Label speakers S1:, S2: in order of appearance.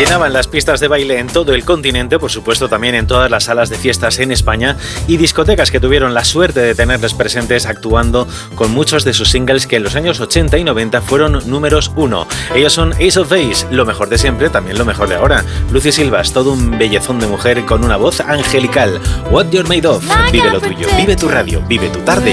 S1: Llenaban las pistas de baile en todo el continente, por supuesto también en todas las salas de fiestas en España y discotecas que tuvieron la suerte de tenerles presentes actuando con muchos de sus singles que en los años 80 y 90 fueron números 1. Ellos son Ace of Base, lo mejor de siempre, también lo mejor de ahora. Lucy Silva es todo un bellezón de mujer con una voz angelical. What You're Made Of, vive lo tuyo, vive tu radio, vive tu tarde.